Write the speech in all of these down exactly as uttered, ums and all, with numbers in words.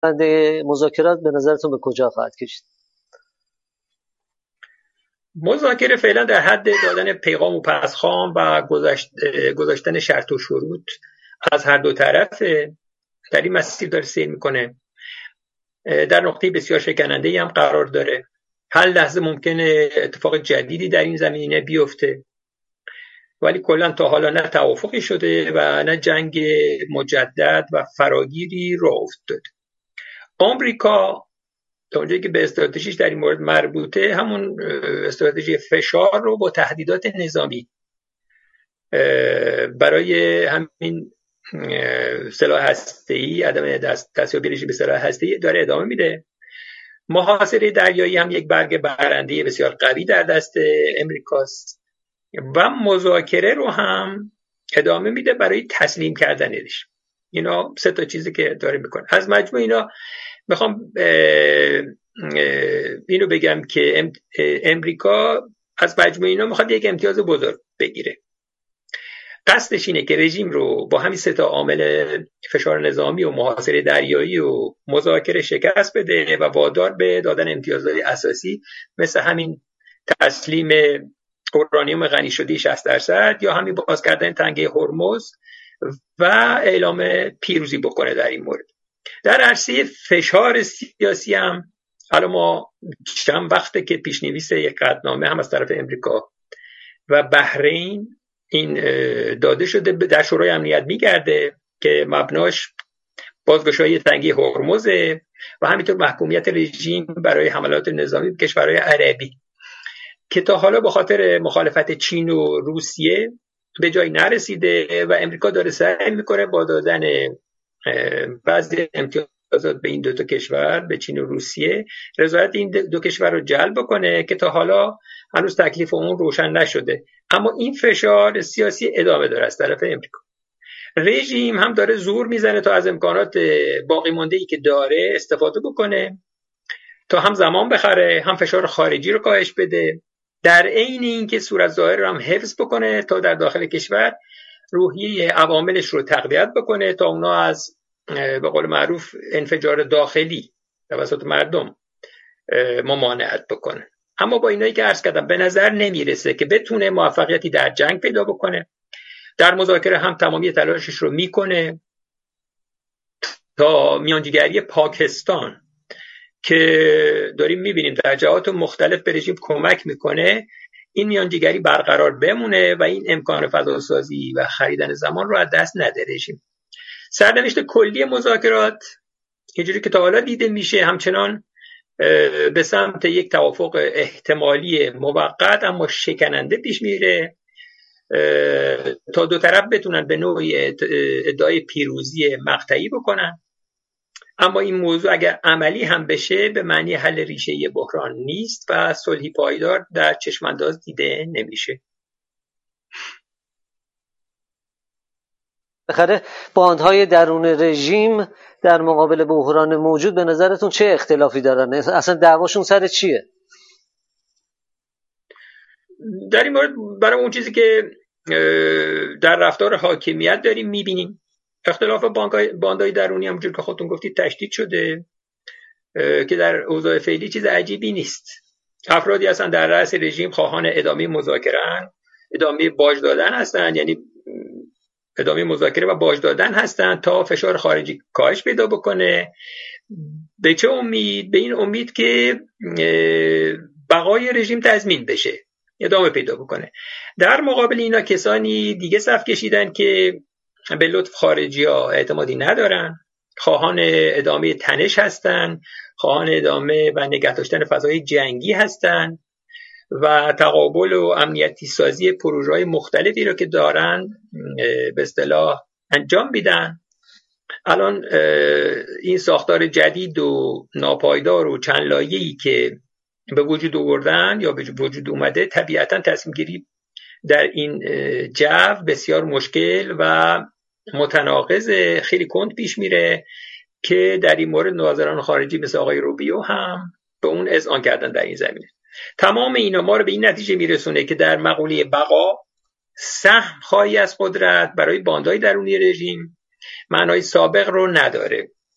مذاکرات به نظرتون به کجا خواهد کشید؟ مذاکره فعلا در حد دادن پیغام و پسخوان و گذاشت گذاشتن شرط و شروط از هر دو طرف در این مسیر داره سیر میکنه. در نقطه بسیار شکننده هم قرار داره. هر لحظه ممکنه اتفاق جدیدی در این زمینه بیفته، ولی کلا تا حالا نه توافقی شده و نه جنگ مجدد و فراگیری راه افتاده. آمریکا تا اونجایی که به استراتژیش در این مورد مربوطه، همون استراتژی فشار رو با تهدیدات نظامی برای همین سلاح هسته‌ای، عدم دست دستیابی رژیم به سلاح هسته‌ای داره ادامه میده. محاصره دریایی هم یک برگ برنده بسیار قوی در دست امریکاست و مذاکره رو هم ادامه میده برای تسلیم کردنش. اینا سه تا چیزی که داره میکنه. از مجموع اینا میخوام اینو بگم که امریکا از مجموع اینا میخواد یک امتیاز بزرگ بگیره. قصدش اینه که رژیم رو با همین سه تا عامل فشار نظامی و محاصره دریایی و مذاکره شکست بده و وادار به دادن امتیازهای اساسی مثل همین تسلیم اورانیوم غنی شده شصت درصد یا همین باز کردن تنگه هرمز و اعلام پیروزی بکنه در این مورد. در عرصه فشار سیاسی هم الان ما چند وقته که پیشنویس یک قطعنامه هم از طرف امریکا و بحرین این داده شده، در شورای امنیت میگرده که مبناش بازگشایی تنگه هرمز و همینطور محکومیت رژیم برای حملات نظامی به کشورهای عربی که تا حالا به خاطر مخالفت چین و روسیه به جایی نرسیده و امریکا داره سعی میکنه با دادن بعضی امتیازات به این دو تا کشور، به چین و روسیه، رضایت این دو کشور رو جلب بکنه که تا حالا هنوز تکلیف اون روشن نشده. اما این فشار سیاسی ادامه داره از طرف امریکا. رژیم هم داره زور میزنه تا از امکانات باقی مانده ای که داره استفاده بکنه تا هم زمان بخره، هم فشار خارجی رو کاهش بده، در عین اینکه صورت ظاهر رو هم حفظ بکنه تا در داخل کشور روحیه عواملش رو تقویت بکنه تا اونا از به قول معروف انفجار داخلی توسط مردم ممانعت بکنه. اما با اینایی که عرض کردم به نظر نمیرسه که بتونه موفقیتی در جنگ پیدا بکنه. در مذاکره هم تمامی تلاشش رو میکنه تا میانجیگری پاکستان که داریم میبینیم در جهات مختلف به رژیم کمک میکنه، این میانجیگری برقرار بمونه و این امکان فضاسازی و خریدن زمان رو از دست نده رژیم. سرنوشت کلی مذاکرات اینجوری که تا حالا دیده میشه همچنان به سمت یک توافق احتمالی موقت اما شکننده پیش میره تا دو طرف بتونن به نوعی ادعای پیروزی مقطعی بکنن. اما این موضوع اگر عملی هم بشه به معنی حل ریشه‌ای بحران نیست و صلحی پایدار در چشمانداز دیده نمیشه. بخاطر باندهای درون رژیم در مقابل بحران موجود به نظرتون چه اختلافی دارن؟ اصلا دعواشون سر چیه؟ در این مورد برای اون چیزی که در رفتار حاکمیت داریم میبینیم، اختلاف باندهای درونی همونجور که خودتون گفتید تشدید شده که در اوضاع فعلی چیز عجیبی نیست. افرادی هستن در رأس رژیم خواهان ادامه مذاکره، ادامه باج دادن هستن، یعنی ادامه مذاکره و باج دادن هستن تا فشار خارجی کاهش پیدا بکنه. به چه امید؟ به این امید که بقای رژیم تضمین بشه، ادامه پیدا بکنه. در مقابل اینا کسانی دیگه صف کشیدن که به لطف خارجی ها اعتمادی ندارن، خواهان ادامه تنش هستن، خواهان ادامه و نگه داشتن فضای جنگی هستن و تقابل و امنیتی سازی پروژه‌های مختلفی رو که دارن به اصطلاح انجام میدن. الان این ساختار جدید و ناپایدار و چند لایه‌ای که به وجود آوردن یا به وجود اومده طبیعتاً تصمیم گیری در این جو بسیار مشکل و متناقض، خیلی کند پیش میره که در این مورد ناظران خارجی مثل آقای روبیو هم به اون اذعان کردن در این زمینه. تمام اینا ما رو به این نتیجه میرسونه که در مقوله بقا سهم خواهی از قدرت برای باندهای درونی رژیم معنای سابق رو نداره،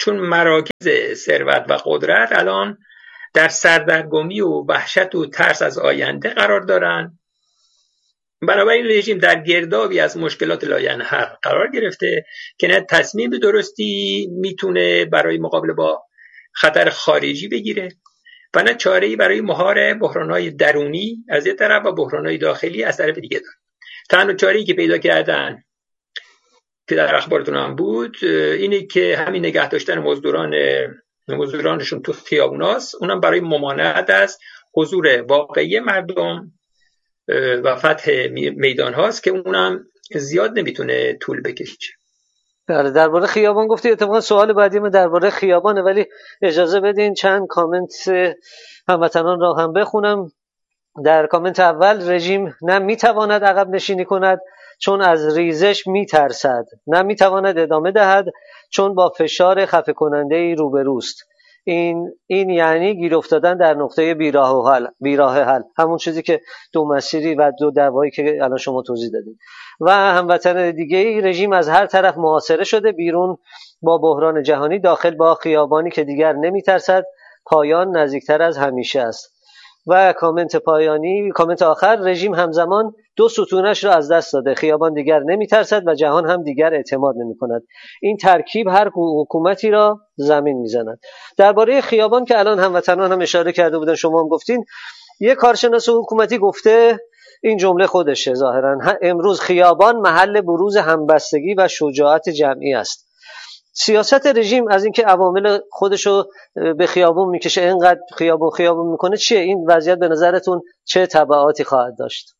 چون مراکز ثروت و قدرت الان در سردرگمی و وحشت و ترس از آینده قرار دارن. بنابراین رژیم در گردابی از مشکلات لاینحل قرار گرفته که نه تصمیم به درستی میتونه برای مقابله با خطر خارجی بگیره و نه چاره‌ای برای مهار بحران‌های درونی از یک طرف و بحران‌های داخلی از طرف دیگه داره. تنها چاره‌ای که پیدا کردن که در اخبارتون هم بود اینه که همین نگه داشتن مزدوران مزدورانشون تو خیابوناست، اونم برای ممانعت از حضور واقعی مردم و فتح میدان هاست که اونم زیاد نمیتونه طول بکشه. بله، درباره خیابان گفتی. اتفاقا سوال بعدی من درباره خیابانه، ولی اجازه بدین چند کامنت هموطنان را هم بخونم. در کامنت اول، رژیم نه میتواند عقب نشینی کند چون از ریزش میترسد، نه میتواند ادامه دهد چون با فشار خفه کننده ای روبروست. این این یعنی گیر افتادن در نقطه بیراه و حل بیراه حل، همون چیزی که دو مسیری و دو دعوایی که الان شما توضیح دادید. و هموطن دیگه ای، رژیم از هر طرف محاصره شده، بیرون با بحران جهانی، داخل با خیابانی که دیگر نمیترسد، پایان نزدیکتر از همیشه است. و کامنت پایانی، کامنت آخر، رژیم همزمان دو ستونش را از دست داده، خیابان دیگر نمیترسد و جهان هم دیگر اعتماد نمیکند. این ترکیب هر حکومتی را زمین میزند. درباره خیابان که الان هموطنان هم اشاره کرده بودن، شما هم گفتین، یک کارشناس حکومتی گفته، این جمله خودشه ظاهرا، امروز خیابان محل بروز همبستگی و شجاعت جمعی است. سیاست رژیم از اینکه عوامل خودشو به خیابون میکشه، اینقدر خیابون خیابون میکنه، چیه این وضعیت؟ به نظرتون چه تبعاتی خواهد داشت؟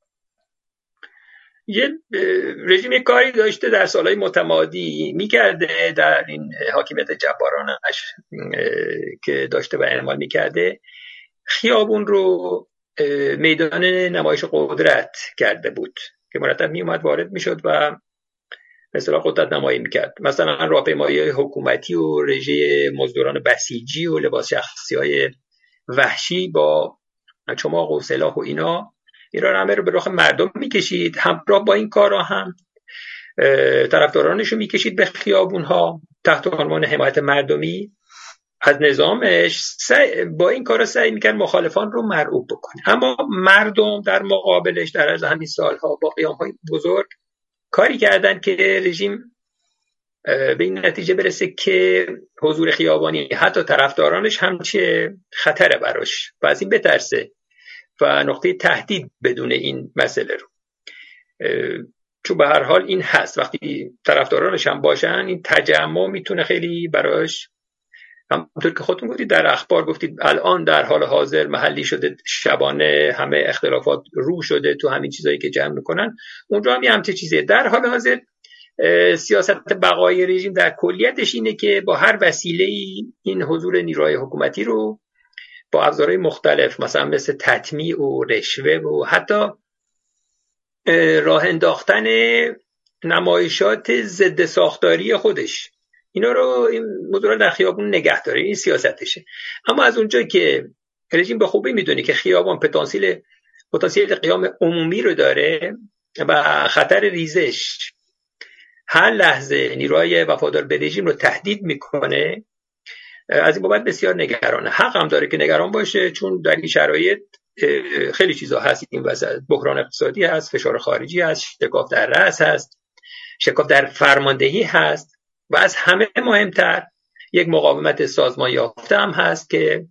یه رژیم یک کاری داشته در سالهای متمادی میکرده در این حاکمیت جبارانش که داشته و اعمال میکرده، خیابون رو میدان نمایش قدرت کرده بود که مرتب میومد وارد میشد و مثلا قدرت نمایی میکرد. مثلا راهپیمایی حکومتی و رژه مزدوران بسیجی و لباس شخصی های وحشی با چماق و سلاح و اینا ایران همه رو به رخ مردم میکشید. همراه با این کارا هم طرفدارانش رو میکشید به خیابون ها تحت عنوان حمایت مردمی از نظامش. با این کارا سعی میکرد مخالفان رو مرعوب بکنه. اما مردم در مقابلش در از همین سالها با قیام‌های بزرگ کاری کردن که رژیم به این نتیجه برسه که حضور خیابانی حتی طرفدارانش هم چه خطره براش و از این بترسه و نقطه تهدید بدون این مسئله رو. چون به هر حال این هست، وقتی طرفدارانش هم باشن این تجمع میتونه خیلی براش، همونطور که خودتون گفتید در اخبار گفتید الان در حال حاضر محلی شده، شبانه همه اختلافات رو شده تو همین چیزایی که جمع میکنن، اونجا هم یه همچه چیزیه. در حال حاضر سیاست بقای رژیم در کلیتش اینه که با هر وسیله‌ای این حضور نیروهای حکومتی رو با ابزارهای مختلف مثلا مثل تطمیع و رشوه و حتی راه انداختن نمایشات ضد ساختاری خودش، اینا رو این مدورا در خیابون نگه داره. این سیاستشه. اما از اونجا که رژیم به خوبی میدونه که خیابان پتانسیل پتانسیل قیام عمومی رو داره و خطر ریزش هر لحظه نیروهای وفادار به رژیم رو تهدید میکنه، از این بابت بسیار نگرانه. حق هم داره که نگران باشه، چون در این شرایط خیلی چیزا هست این وسط. بحران اقتصادی هست، فشار خارجی هست، شکاف در رأس هست، شکاف در فرماندهی هست و از همه مهمتر یک مقاومت سازمان یافته هم هست که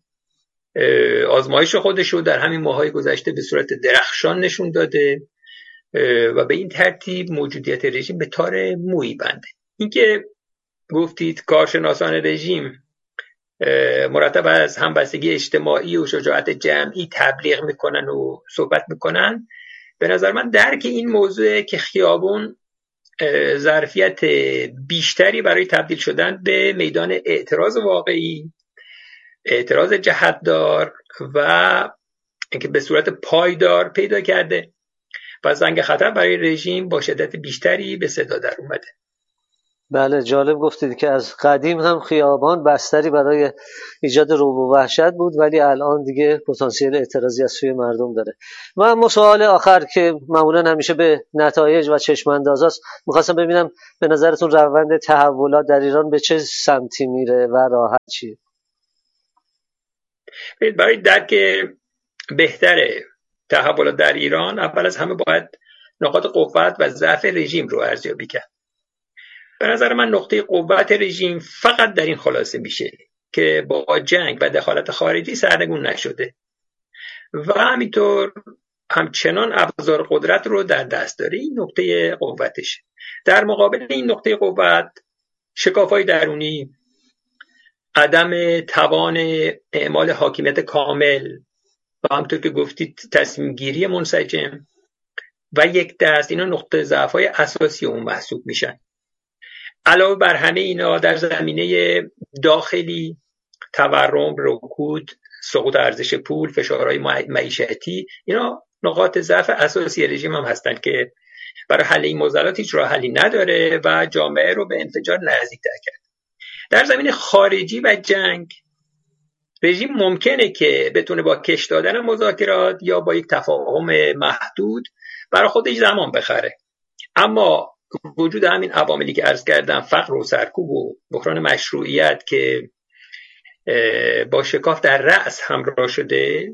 آزمایش خودش رو در همین ماهای گذشته به صورت درخشان نشون داده و به این ترتیب موجودیت رژیم به تار مویی بنده. اینکه گفتید کارشناسان رژیم مرتب از همبستگی اجتماعی و شجاعت جمعی تبلیغ میکنن و صحبت میکنن، به نظر من درک این موضوع که خیابون ظرفیت بیشتری برای تبدیل شدن به میدان اعتراض واقعی، اعتراض جهتدار و اینکه به صورت پایدار پیدا کرده و زنگ خطر برای رژیم با شدت بیشتری به صدا در اومده. بله، جالب گفتید که از قدیم هم خیابان بستری برای ایجاد رعب و وحشت بود، ولی الان دیگه پتانسیل اعتراضی از سوی مردم داره. و اما سوال آخر که معمولا همیشه به نتایج و چشم‌انداز است، میخواستم ببینم به نظرتون روند تحولات در ایران به چه سمتی میره و راه حل چیه؟ برای درک بهتر تحولات در ایران اول از همه باید نقاط قوت و ضعف رژیم رو ارزیابی کرد. به نظر من نقطه قوت رژیم فقط در این خلاصه میشه که با جنگ و دخالت خارجی سرنگون نشده و همینطور همچنان ابزار قدرت رو در دست داره. این نقطه قوتشه. در مقابل این نقطه قوت شکاف‌های درونی، عدم توان اعمال حاکمیت کامل و همونطور که گفتید تصمیم گیری منسجم و یک دست، اینا نقطه ضعف‌های اساسی اون محسوب میشن. علاوه بر همه اینا در زمینه داخلی تورم، رکود، سقوط ارزش پول، فشارهای معیشتی، اینا نقاط ضعف اساسی رژیم هم هستن که برای حل این معضلات هیچ راه حلی نداره و جامعه رو به انفجار نزدیک‌تر کرد. در زمینه خارجی و جنگ رژیم ممکنه که بتونه با کش دادن مذاکرات یا با یک تفاهم محدود برای خودش زمان بخره، اما وجود همین عواملی که عرض کردم، فقر و سرکوب و بحران مشروعیت که با شکاف در رأس همراه شده،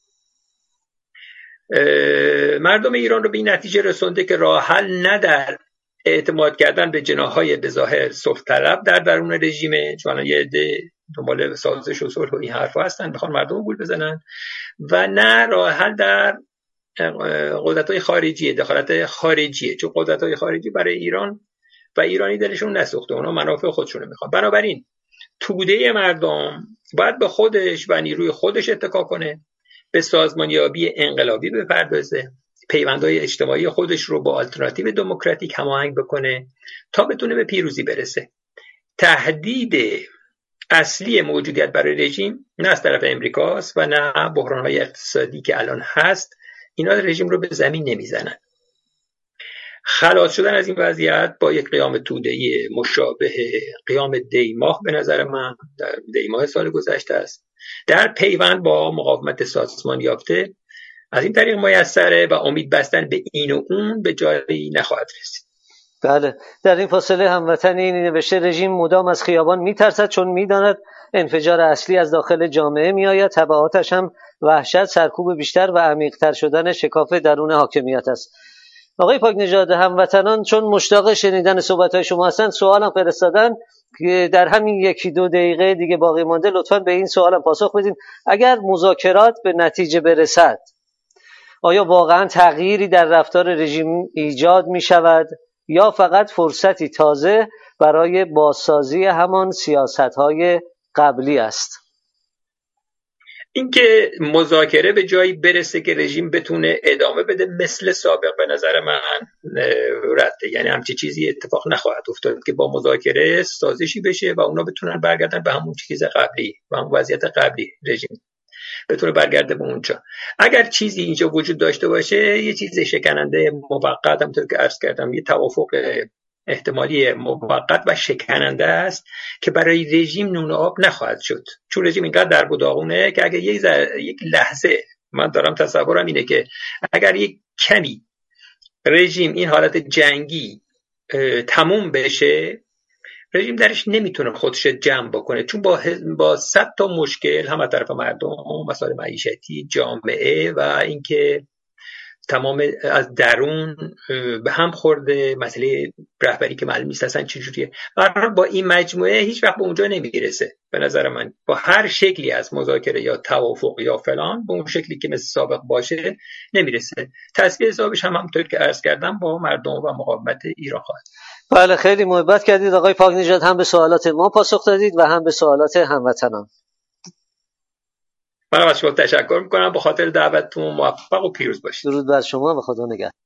مردم ایران رو به این نتیجه رسونده که راه حل نه در اعتماد کردن به جناح‌های به ظاهر صلح طلب در درون رژیمه، چون یه عده دنبال سازش و صلح و این حرفا هستن، بخوان مردم رو گول بزنن، و نه راه حل در قدرت‌های خارجی، دخالت خارجیه، چون قدرت‌های خارجی برای ایران و ایرانی دلشون نسوخته، اونا منافع خودشونو میخوان. بنابراین توده مردم باید به خودش و نیروی خودش اتکا کنه، به سازمانیابی انقلابی بپردازه، پیوندهای اجتماعی خودش رو با آلترناتیو دموکراتیک هماهنگ بکنه تا بتونه به پیروزی برسه. تهدید اصلی موجودیت برای رژیم نه از طرف امریکاست و نه بحران‌های اقتصادی که الان هست، اینا رژیم رو به زمین نمیزنن. خلاص شدن از این وضعیت با یک قیام توده‌ای مشابه قیام دیماه به نظر من در دیماه سال گذشته است، در پیوند با مقاومت سازمان یافته، از این طریق میسره و امید بستن به این و اون به جایی نخواهد رسید. بله، در این فاصله هموطنی نوشته رژیم مدام از خیابان میترسد چون میداند انفجار اصلی از داخل جامعه میآید، تبعاتش هم وحشت، سرکوب بیشتر و عمیق‌تر شدن شکاف درون حاکمیت است. آقای پاکنژاد، هموطنان چون مشتاق شنیدن صحبت‌های شما هستند سوالم فرستادن که در همین یکی دو دقیقه دیگه باقی مانده لطفاً به این سوالم پاسخ بدین. اگر مذاکرات به نتیجه برسد آیا واقعاً تغییری در رفتار رژیم ایجاد می شود یا فقط فرصتی تازه برای بازسازی همان سیاست‌های قبلی است؟ اینکه مذاکره به جایی برسه که رژیم بتونه ادامه بده مثل سابق به نظر من رده، یعنی همچی چیزی اتفاق نخواهد افتاد که با مذاکره سازشی بشه و اونا بتونن برگردن به همون چیز قبلی و همون وضعیت قبلی، رژیم بتونه برگرده به اونجا. اگر چیزی اینجا وجود داشته باشه یه چیز شکننده موقت، همونطور که عرض کردم، یه توافق احتمالی موقت و شکننده است که برای رژیم نون و آب نخواهد شد، چون رژیم اینقدر در بداغونه که اگر یک, یک لحظه، من دارم تصورم اینه که اگر یک کمی رژیم این حالت جنگی تموم بشه، رژیم درش نمیتونه خودش جمع بکنه، چون با با صد تا مشکل، هم از طرف مردم، مسائل معیشتی، جامعه و اینکه تمام از درون به هم خورده، مسئله رهبری که معلوم نیست اصلا چجوریه، با این مجموعه هیچ وقت به اونجا نمیرسه. به نظر من با هر شکلی از مذاکره یا توافق یا فلان، به اون شکلی که مثل سابق باشه نمیرسه. تصفیه حسابش هم همونطور که عرض کردم با مردم و مقاومت ایران خواهد. بله، خیلی محبت کردید آقای پاکنژاد، هم به سوالات ما پاسخ دادید و هم به سوالات هموطنان. من از شما تشکر میکنم، به خاطر دعوتتون موفق و پیروز باشید. درود بر شما و خدا نگهدار.